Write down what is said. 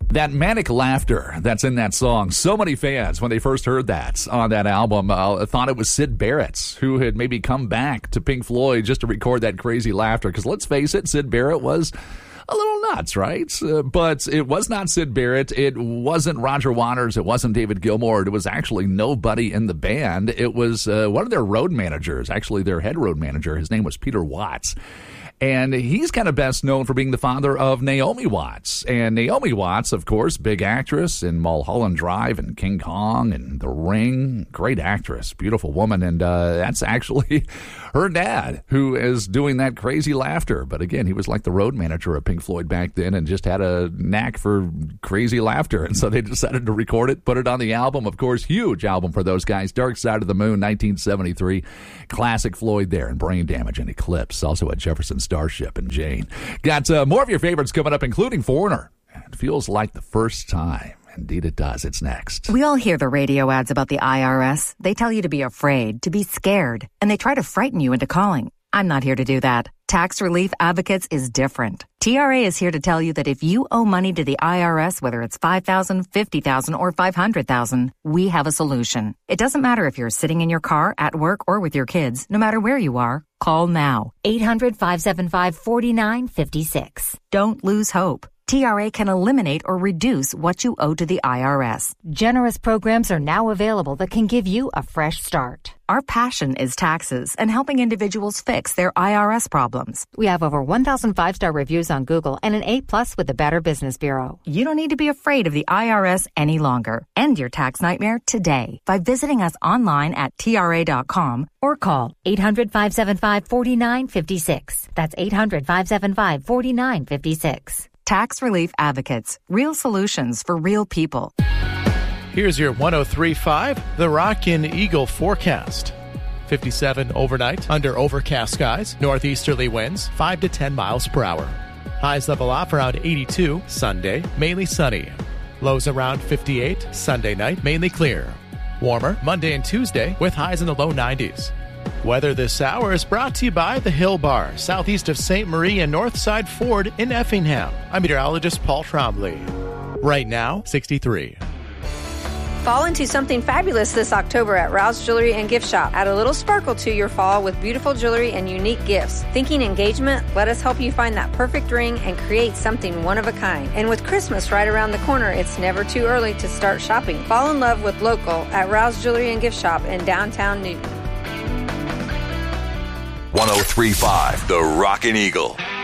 That manic laughter that's in that song, so many fans, when they first heard that on that album, thought it was Syd Barrett, who had maybe come back to Pink Floyd just to record that crazy laughter. Because let's face it, Syd Barrett was a little nuts, right? But it was not Syd Barrett. It wasn't Roger Waters. It wasn't David Gilmour. It was actually nobody in the band. It was one of their road managers, actually their head road manager. His name was Peter Watts. And he's kind of best known for being the father of Naomi Watts. And Naomi Watts, of course, big actress in Mulholland Drive and King Kong and The Ring. Great actress, beautiful woman. And that's actually her dad who is doing that crazy laughter. But again, he was like the road manager of Pink Floyd back then and just had a knack for crazy laughter. And so they decided to record it, put it on the album. Of course, huge album for those guys. Dark Side of the Moon, 1973. Classic Floyd there, and Brain Damage and Eclipse. Also at Jefferson Starship and Jane. Got more of your favorites coming up, including Foreigner. It feels like the first time. Indeed it does. It's next. We all hear the radio ads about the IRS. They tell you to be afraid, to be scared, and they try to frighten you into calling. I'm not here to do that. Tax Relief Advocates is different. TRA is here to tell you that if you owe money to the IRS, whether it's $5,000, $50,000, or $500,000, we have a solution. It doesn't matter if you're sitting in your car, at work, or with your kids. No matter where you are, call now. 800-575-4956. Don't lose hope. TRA can eliminate or reduce what you owe to the IRS. Generous programs are now available that can give you a fresh start. Our passion is taxes and helping individuals fix their IRS problems. We have over 1,000 5-star reviews on Google and an A+ with the Better Business Bureau. You don't need to be afraid of the IRS any longer. End your tax nightmare today by visiting us online at TRA.com or call 800-575-4956. That's 800-575-4956. Tax Relief Advocates. Real solutions for real people. Here's your 103.5, the Rockin' Eagle forecast. 57 overnight, under overcast skies, northeasterly winds, 5 to 10 miles per hour. Highs level off around 82, Sunday, mainly sunny. Lows around 58, Sunday night, mainly clear. Warmer Monday and Tuesday, with highs in the low 90s. Weather this hour is brought to you by the Hill Bar, southeast of St. Marie and Northside Ford in Effingham. I'm meteorologist Paul Trombley. Right now, 63. Fall into something fabulous this October at Rouse Jewelry and Gift Shop. Add a little sparkle to your fall with beautiful jewelry and unique gifts. Thinking engagement? Let us help you find that perfect ring and create something one of a kind. And with Christmas right around the corner, it's never too early to start shopping. Fall in love with local at Rouse Jewelry and Gift Shop in downtown Newton. 103.5, the Rockin' Eagle.